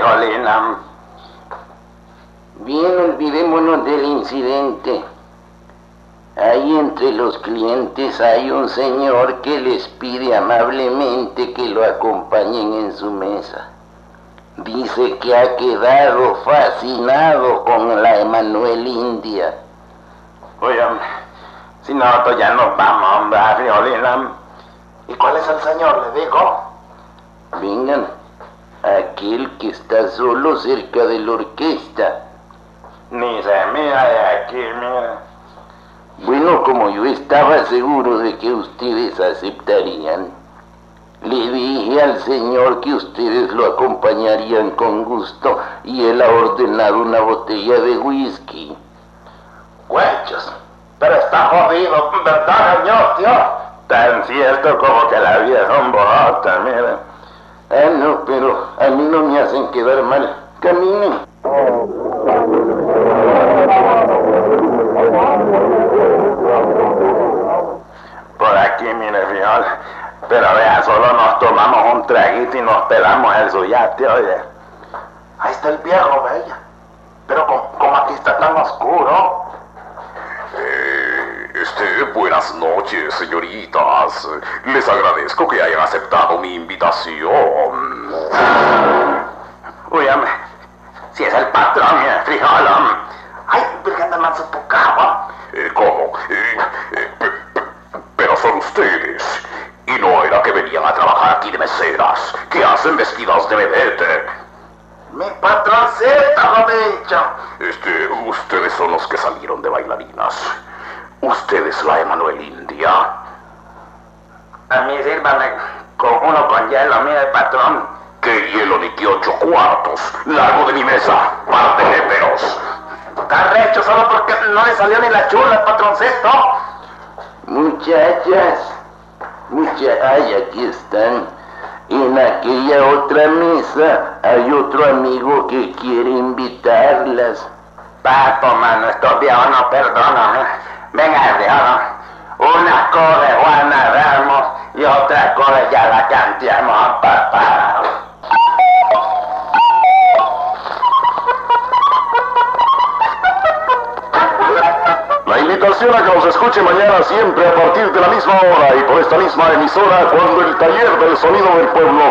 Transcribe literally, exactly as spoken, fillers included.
frijolina. Bien, olvidémonos del incidente. Ahí entre los clientes hay un señor que les pide amablemente que lo acompañen en su mesa. Dice que ha quedado fascinado con la Emanuel India. Oye, si nosotros ya nos vamos, hombre, frijolina. ¿Y cuál es el señor? Le digo. Vengan, aquel que está solo cerca de la orquesta. Ni se mira de aquí, mira. Bueno, como yo estaba seguro de que ustedes aceptarían, le dije al señor que ustedes lo acompañarían con gusto y él ha ordenado una botella de whisky. Huechos, pero está jodido, ¿verdad, señor, tío? Tan cierto como que la vida son bojotas, mira. Ah, no, pero a mí no me hacen quedar mal. Caminen. Por aquí, mire, frijol. Pero vea, solo nos tomamos un traguito y nos pelamos el suyate, oye. Ahí está el viejo, bella. Pero como, como aquí está tan oscuro. Eh, este, buenas noches, señoritas. Les agradezco que hayan aceptado mi invitación. Uy, hombre, si es el patrón, mire, frijol. Ay, virgen de Manzupucaba. Eh, ¿Cómo? Eh, eh, pe- pe- pero son ustedes. Y no era que venían a trabajar aquí de meseras. ¿Qué hacen vestidas de vedette? Mi patroncita, lo dicho. Este, ustedes son los que salieron de bailarinas. Usted es la Emanuel India. A mí sírvame con uno con hielo, mire, patrón. ¿Qué hielo ni que ocho cuartos? Largo de mi mesa, par de léperos. Está recho solo porque no le salió ni la chula, patroncito. Muchachas, muchachas, ay, aquí están. En aquella otra mesa hay otro amigo que quiere invitarlas. Papo, mano, estos viejos no perdonan, ¿eh? Venga, viejo. Una cosa Juana Ramos y otra cosa ya la canteamos, papá. La invitación a que nos escuche mañana siempre a partir de la misma hora y por esta misma emisora cuando el taller del sonido del pueblo